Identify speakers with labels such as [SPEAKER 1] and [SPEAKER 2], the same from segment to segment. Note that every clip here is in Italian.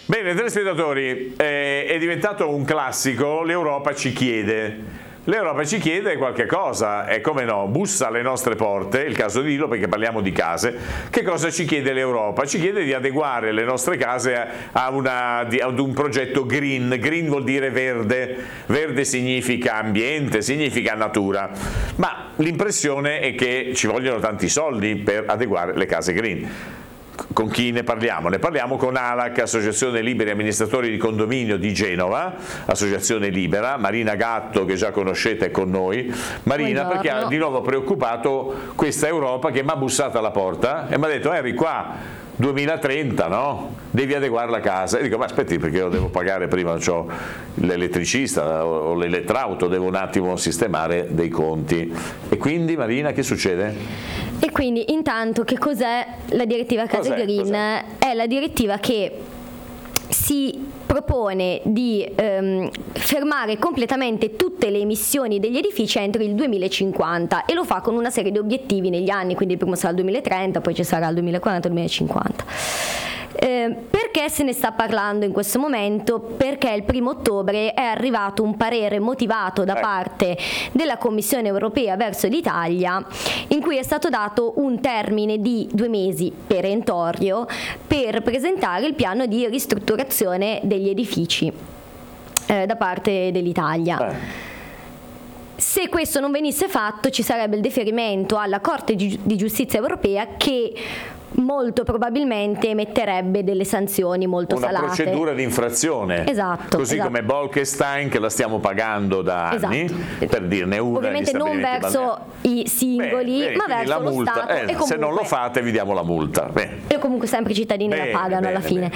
[SPEAKER 1] Bene, telespettatori, è diventato un classico, l'Europa ci chiede. L'Europa ci chiede qualche cosa e come no, bussa alle nostre porte, è il caso di dirlo perché parliamo di case. Che cosa ci chiede l'Europa? Ci chiede di adeguare le nostre case ad un progetto green. Green vuol dire verde, verde significa ambiente, significa natura, ma l'impressione è che ci vogliono tanti soldi per adeguare le case green. Con chi ne parliamo? Ne parliamo con ALAC, Associazione Liberi Amministratori di Condominio di Genova, associazione libera. Marina Gatto, che già conoscete, è con noi. Marina,
[SPEAKER 2] buongiorno.
[SPEAKER 1] perché ha di nuovo preoccupato questa Europa che mi ha bussato alla porta e mi ha detto: Henry, qua 2030, no? Devi adeguare la casa. E dico: ma aspetti, perché lo devo pagare prima, c'ho l'elettricista o l'elettrauto, devo un attimo sistemare dei conti. E quindi, Marina, che succede?
[SPEAKER 2] E quindi intanto che cos'è la direttiva Case Green?
[SPEAKER 1] Cos'è?
[SPEAKER 2] È la direttiva che si propone di fermare completamente tutte le emissioni degli edifici entro il 2050 e lo fa con una serie di obiettivi negli anni, quindi il primo sarà il 2030, poi ci sarà il 2040 e il 2050. Perché se ne sta parlando in questo momento? Perché il 1° ottobre è arrivato un parere motivato da parte della Commissione europea verso l'Italia, in cui è stato dato un termine di 2 mesi perentorio per presentare il piano di ristrutturazione degli edifici da parte dell'Italia. Se questo non venisse fatto, ci sarebbe il deferimento alla Corte di Giustizia europea, che molto probabilmente emetterebbe delle sanzioni molto salate.
[SPEAKER 1] Una procedura di infrazione.
[SPEAKER 2] Esatto.
[SPEAKER 1] Così come Bolkestein, che la stiamo pagando da anni, per dirne una.
[SPEAKER 2] Ovviamente non verso i singoli, ma verso
[SPEAKER 1] la
[SPEAKER 2] lo
[SPEAKER 1] multa.
[SPEAKER 2] Stato. E comunque,
[SPEAKER 1] se non lo fate, vi diamo la multa.
[SPEAKER 2] E comunque sempre i cittadini la pagano alla fine.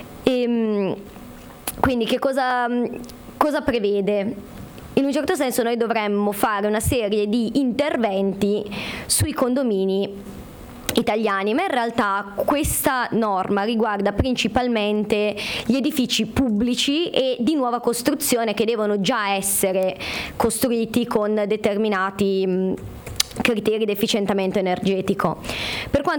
[SPEAKER 2] Quindi che cosa prevede? In un certo senso noi dovremmo fare una serie di interventi sui condomini italiani, ma in realtà questa norma riguarda principalmente gli edifici pubblici e di nuova costruzione che devono già essere costruiti con determinati criteri di efficientamento energetico. Per quanto